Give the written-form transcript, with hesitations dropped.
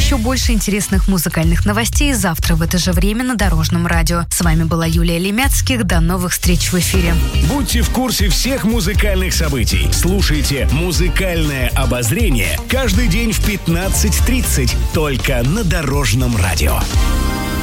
еще больше интересных музыкальных новостей завтра в это же время на Дорожном радио. С вами была Юлия Лемяцких. До новых встреч в эфире. Будьте в курсе всех музыкальных событий. Слушайте «Музыкальное обозрение» каждый день в 15:30 только на Дорожном радио.